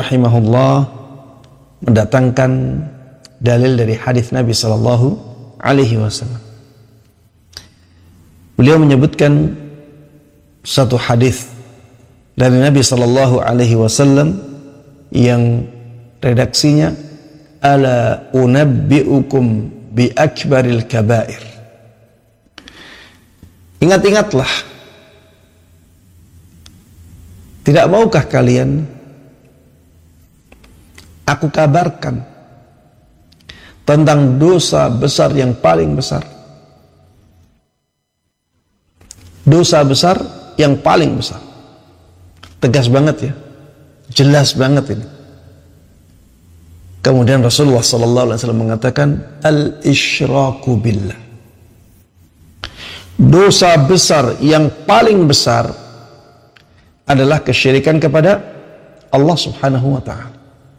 rahimahullah mendatangkan dalil dari hadis Nabi sallallahu alaihi wasallam. Beliau menyebutkan satu hadis dari Nabi sallallahu alaihi wasallam yang redaksinya ala unabbiukum bi akbaril kabair. Ingat-ingatlah, tidak maukah kalian aku kabarkan tentang dosa besar yang paling besar. Dosa besar yang paling besar. Tegas banget ya. Jelas banget ini. Kemudian Rasulullah SAW mengatakan al-isyraku billah. Dosa besar yang paling besar adalah kesyirikan kepada Allah Subhanahu wa ta'ala.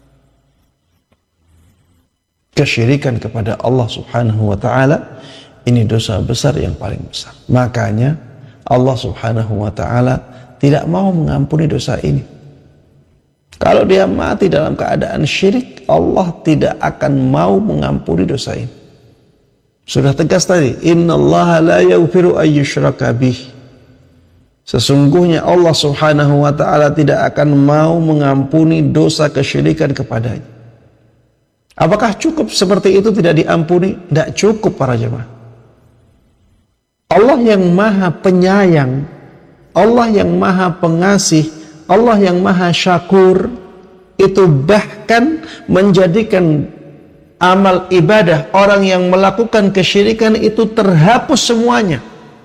Kesyirikan kepada Allah Subhanahu wa ta'ala ini dosa besar yang paling besar. Makanya Allah Subhanahu wa ta'ala tidak mau mengampuni dosa ini. Kalau dia mati dalam keadaan syirik, Allah tidak akan mau mengampuni dosa ini. Sudah tegas tadi, innallaha la yaghfiru ayyushraka bih. Sesungguhnya Allah Subhanahu wa ta'ala tidak akan mau mengampuni dosa kesyirikan kepadanya. Apakah cukup seperti itu tidak diampuni? Tidak cukup para jemaah. Allah yang maha penyayang, Allah yang maha pengasih, Allah yang maha syakur, itu bahkan menjadikan amal ibadah orang yang melakukan kesyirikan itu terhapus semuanya.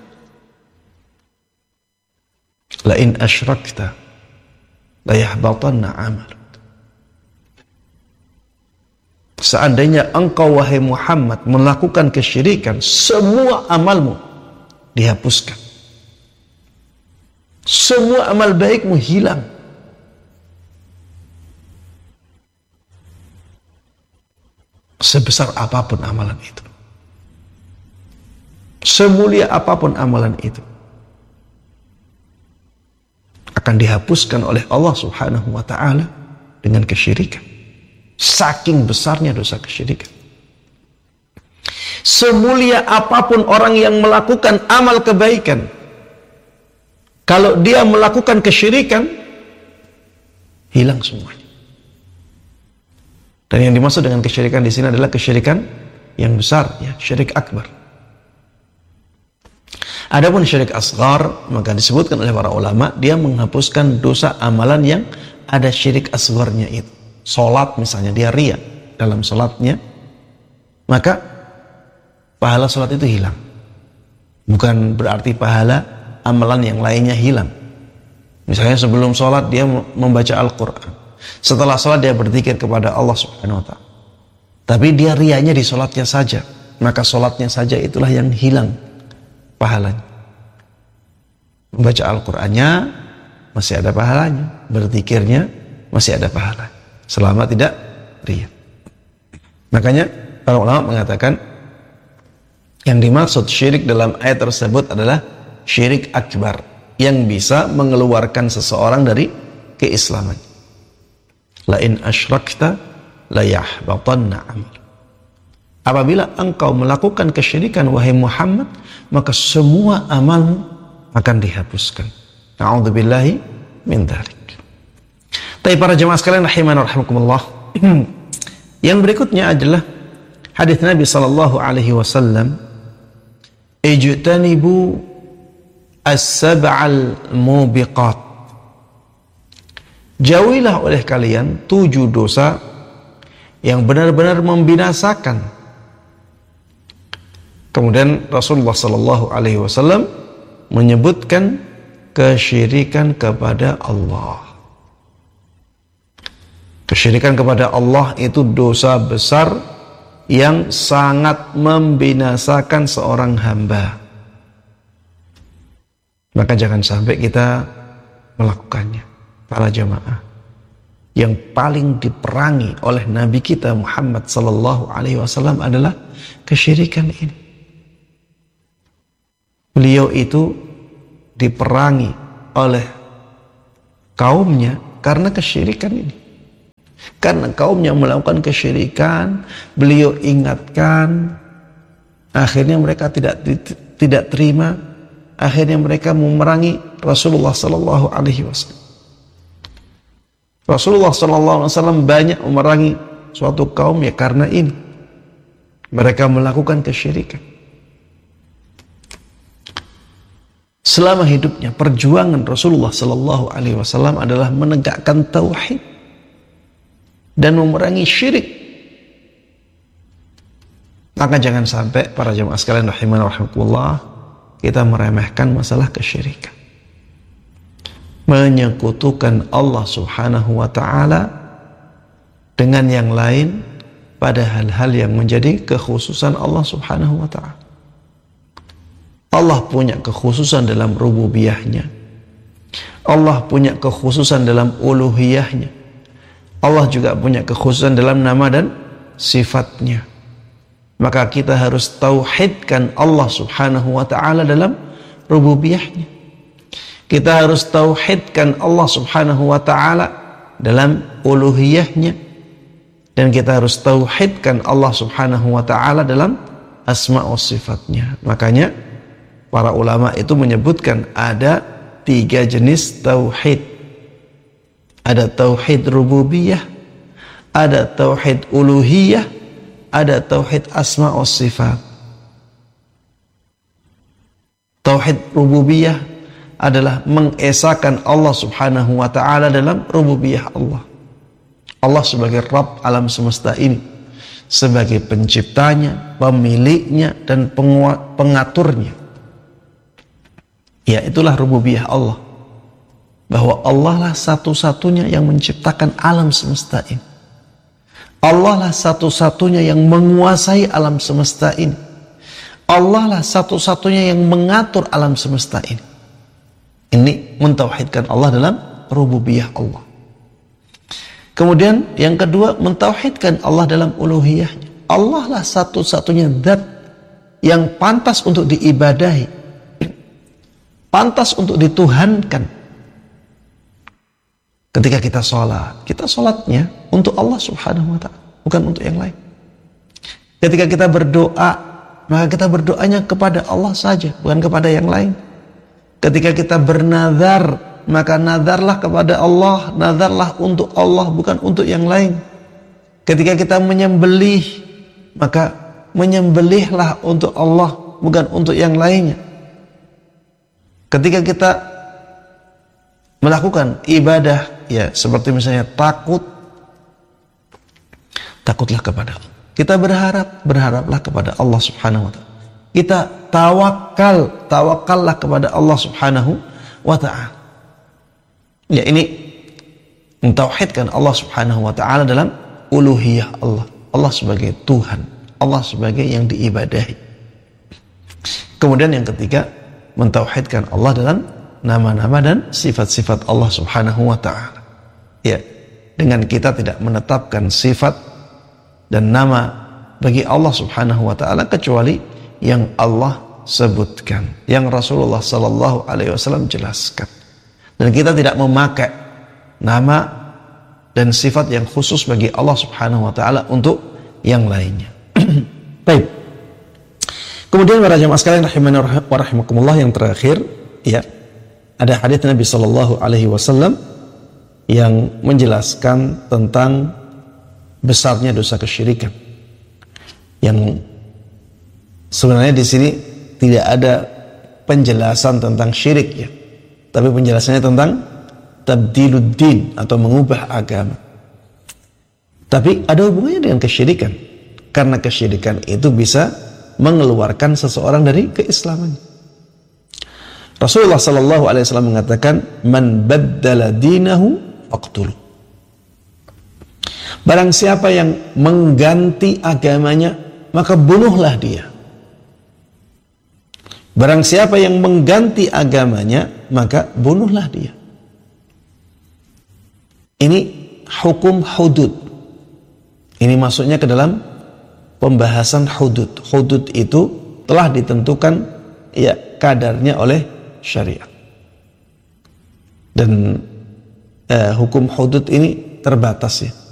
La in asyrakta la yahbatanna amal. Seandainya engkau wahai Muhammad melakukan kesyirikan, semua amalmu dihapuskan. Semua amal baikmu hilang. Sebesar apapun amalan itu, semulia apapun amalan itu, akan dihapuskan oleh Allah Subhanahu wa ta'ala dengan kesyirikan. Saking besarnya dosa kesyirikan. Semulia apapun orang yang melakukan amal kebaikan, kalau dia melakukan kesyirikan, hilang semuanya. Dan yang dimaksud dengan kesyirikan di sini adalah kesyirikan yang besar, ya, syirik akbar. Adapun syirik asghar, maka disebutkan oleh para ulama, dia menghapuskan dosa amalan yang ada syirik asgharnya itu. Salat misalnya, dia riya dalam salatnya, maka pahala salat itu hilang. Bukan berarti pahala amalan yang lainnya hilang. Misalnya sebelum salat dia membaca Al-Quran, setelah salat dia berzikir kepada Allah Subhanahu wa ta'ala, tapi dia riyanya di salatnya saja, maka salatnya saja itulah yang hilang pahalanya. Membaca Al-Qurannya masih ada pahalanya, berzikirnya masih ada pahalanya, selama tidak riya. Makanya para ulama mengatakan yang dimaksud syirik dalam ayat tersebut adalah syirik akbar yang bisa mengeluarkan seseorang dari keislaman. La in asyrakta la yahbatanna amal. Apabila engkau melakukan kesyirikan wahai Muhammad, maka semua amalmu akan dihapuskan. Na'udzubillahi min dzalik. Tapi para jemaah sekalian rahimana rahimakumullah, yang berikutnya adalah hadis Nabi sallallahu alaihi wasallam, ijtanibu as-sab'al mubiqat. Jauhilah oleh kalian 7 dosa yang benar-benar membinasakan. Kemudian Rasulullah sallallahu alaihi wasallam menyebutkan kesyirikan kepada Allah. Kesyirikan kepada Allah itu dosa besar yang sangat membinasakan seorang hamba. Maka jangan sampai kita melakukannya. Para jamaah, yang paling diperangi oleh Nabi kita Muhammad sallallahu alaihi wasallam adalah kesyirikan ini. Beliau itu diperangi oleh kaumnya karena kesyirikan ini. karena kaumnya melakukan kesyirikan, beliau ingatkan, akhirnya mereka tidak terima, akhirnya mereka memerangi Rasulullah sallallahu alaihi wasallam. Rasulullah sallallahu alaihi wasallam banyak memerangi suatu kaum ya karena ini. Mereka melakukan kesyirikan. Selama hidupnya perjuangan Rasulullah sallallahu alaihi wasallam adalah menegakkan tauhid dan memerangi syirik. Maka jangan sampai para jemaah sekalian rahimana rahimakumullah kita meremehkan masalah kesyirikan. Menyekutukan Allah Subhanahu wa taala dengan yang lain pada hal-hal yang menjadi kekhususan Allah Subhanahu wa taala. Allah punya kekhususan dalam rububiyahnya. Allah punya kekhususan dalam uluhiyahnya. Allah juga punya kekhususan dalam nama dan sifatnya. Maka kita harus tauhidkan Allah Subhanahu wa taala dalam rububiyahnya. Kita harus tauhidkan Allah Subhanahu wa taala dalam uluhiyahnya. Dan kita harus tauhidkan Allah Subhanahu wa taala dalam asma wa sifatnya. Makanya para ulama itu menyebutkan ada 3 jenis tauhid. Ada tauhid rububiyah, ada tauhid uluhiyah, ada tauhid asma wa sifat. Tauhid rububiyah adalah mengesahkan Allah Subhanahu wa taala dalam rububiyah Allah. Allah sebagai Rabb alam semesta ini, sebagai penciptanya, pemiliknya dan pengaturnya. Ya, itulah rububiyah Allah. Bahwa Allah lah satu-satunya yang menciptakan alam semesta ini. Allah lah satu-satunya yang menguasai alam semesta ini. Allah lah satu-satunya yang mengatur alam semesta ini. Ini mentauhidkan Allah dalam rububiyah Allah. Kemudian yang kedua, mentauhidkan Allah dalam uluhiyahnya. Allah lah satu-satunya zat yang pantas untuk diibadahi, pantas untuk dituhankan. Ketika kita sholatnya untuk Allah Subhanahu wa ta'ala, bukan untuk yang lain. Ketika kita berdoa, maka kita berdoanya kepada Allah saja, bukan kepada yang lain. Ketika kita bernazar, maka nazarlah kepada Allah, nazarlah untuk Allah, bukan untuk yang lain. Ketika kita menyembelih, maka menyembelihlah untuk Allah, bukan untuk yang lainnya. Ketika kita melakukan ibadah, ya seperti misalnya takutlah kepada Allah. Kita berharaplah kepada Allah Subhanahu wa ta'ala. Kita tawakallah kepada Allah Subhanahu wa ta'ala. Ya, ini mentauhidkan Allah Subhanahu wa ta'ala dalam uluhiyah Allah. Allah sebagai Tuhan, Allah sebagai yang diibadahi. Kemudian yang ketiga, mentauhidkan Allah dalam nama-nama dan sifat-sifat Allah Subhanahu wa ta'ala. Ya, dengan kita tidak menetapkan sifat dan nama bagi Allah Subhanahu wa ta'ala kecuali yang Allah sebutkan, yang Rasulullah sallallahu alaihi wasallam jelaskan. Dan kita tidak memakai nama dan sifat yang khusus bagi Allah Subhanahu wa ta'ala untuk yang lainnya. Baik. Kemudian para jemaah sekalian rahimani wa rahimakumullah, yang terakhir, ya, ada hadits Nabi sallallahu alaihi wasallam yang menjelaskan tentang besarnya dosa kesyirikan. Yang sebenarnya di sini tidak ada penjelasan tentang syirik, ya, tapi penjelasannya tentang tabdiluddin atau mengubah agama. Tapi ada hubungannya dengan kesyirikan, karena kesyirikan itu bisa mengeluarkan seseorang dari keislaman. Rasulullah sallallahu alaihi wasallam mengatakan, "Man baddala dinahu faqtuluh." Barang siapa yang mengganti agamanya, maka bunuhlah dia. Barang siapa yang mengganti agamanya, maka bunuhlah dia. Ini hukum hudud. Ini masuknya ke dalam pembahasan hudud. Hudud itu telah ditentukan, ya, kadarnya oleh syariat. Dan hukum hudud ini terbatas, ya.